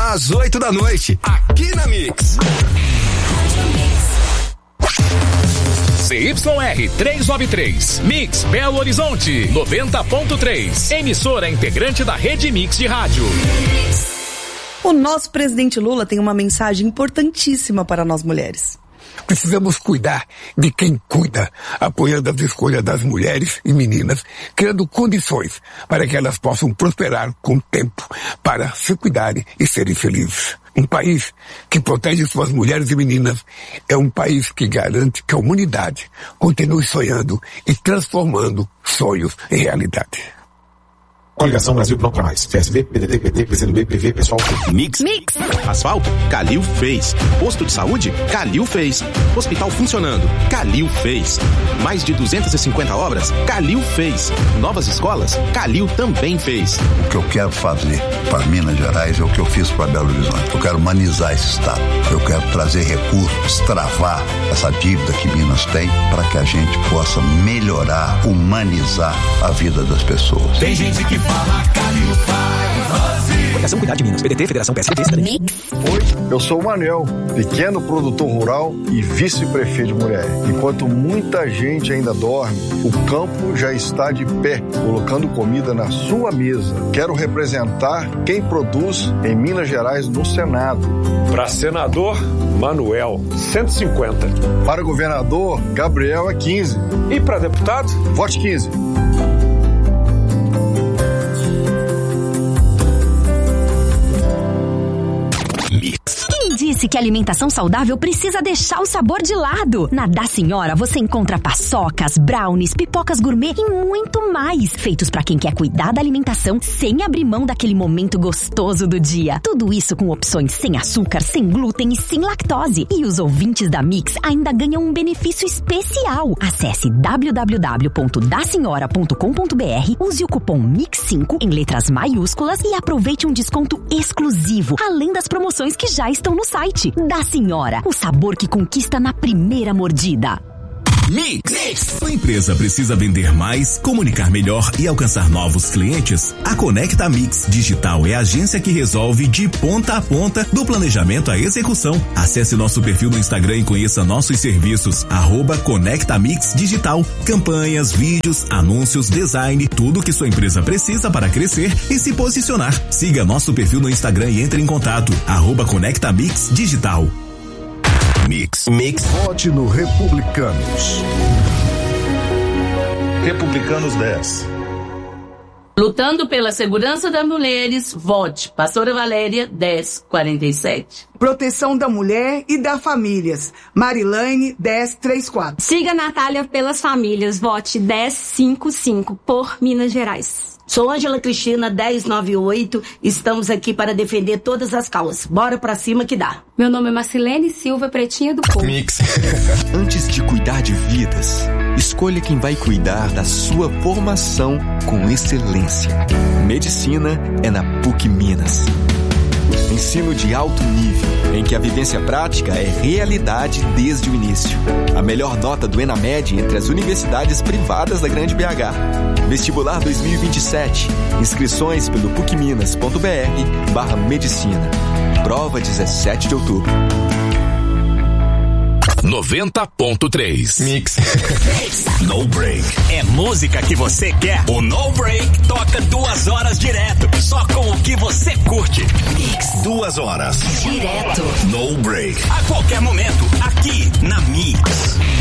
às 8 da noite, aqui na Mix. CYR 393, Mix Belo Horizonte, 90.3, emissora integrante da Rede Mix de Rádio. O nosso presidente Lula tem uma mensagem importantíssima para nós mulheres. Precisamos cuidar de quem cuida, apoiando as escolhas das mulheres e meninas, criando condições para que elas possam prosperar com tempo, para se cuidarem e serem felizes. Um país que protege suas mulheres e meninas é um país que garante que a humanidade continue sonhando e transformando sonhos em realidade. Coligação Brasil Pronto pra Mais. PSB, PDT, PT, PCdoB, PV, Pessoal. Mix. Asfalto? Calil fez. Posto de saúde? Calil fez. Hospital funcionando? Calil fez. Mais de 250 obras? Calil fez. Novas escolas? Calil também fez. O que eu quero fazer para Minas Gerais é o que eu fiz para Belo Horizonte. Eu quero humanizar esse estado. Eu quero trazer recursos, travar essa dívida que Minas tem para que a gente possa melhorar, humanizar a vida das pessoas. Tem gente que fala Calil faz. Fundação Cuidar de Minas, PDT, Federação PSDB. Oi, eu sou o Manuel, pequeno produtor rural e vice-prefeito de Mulher. Enquanto muita gente ainda dorme, o campo já está de pé, colocando comida na sua mesa. Quero representar quem produz em Minas Gerais no Senado. Para senador, Manuel, 150. Para governador, Gabriel é 15. E para deputado? Vote 15. Quem disse que a alimentação saudável precisa deixar o sabor de lado? Na Da Senhora você encontra paçocas, brownies, pipocas gourmet e muito mais, feitos para quem quer cuidar da alimentação sem abrir mão daquele momento gostoso do dia. Tudo isso com opções sem açúcar, sem glúten e sem lactose. E os ouvintes da Mix ainda ganham um benefício especial. Acesse www.dasenhora.com.br, use o cupom MIX5 em letras maiúsculas e aproveite um desconto exclusivo, além das promoções que já estão no site. Da Senhora, o sabor que conquista na primeira mordida. Mix. Sua empresa precisa vender mais, comunicar melhor e alcançar novos clientes? A Conecta Mix Digital é a agência que resolve de ponta a ponta, do planejamento à execução. Acesse nosso perfil no Instagram e conheça nossos serviços, @Conecta Mix Digital. Campanhas, vídeos, anúncios, design, tudo que sua empresa precisa para crescer e se posicionar. Siga nosso perfil no Instagram e entre em contato, @Conecta Mix Digital. Mix. Vote no Republicanos. Republicanos 10. Lutando pela segurança das mulheres, vote Pastora Valéria 1047. Proteção da mulher e das famílias, Marilane 1034. Siga Natália pelas famílias, vote 1055 por Minas Gerais. Sou Ângela Cristina 1098, estamos aqui para defender todas as causas. Bora pra cima que dá. Meu nome é Marcilene Silva, Pretinha do Povo. Mix. Antes de cuidar de vidas, escolha quem vai cuidar da sua formação com excelência. Medicina é na PUC Minas. Ensino de alto nível, em que a vivência prática é realidade desde o início. A melhor nota do ENAMED entre as universidades privadas da Grande BH. Vestibular 2027. Inscrições pelo pucminas.br/medicina. Prova 17 de outubro. 90.3 Mix. No Break. É música que você quer? O No Break toca 2 horas direto, só com o que você curte. Mix. 2 horas. Direto. No Break. A qualquer momento, aqui na Mix.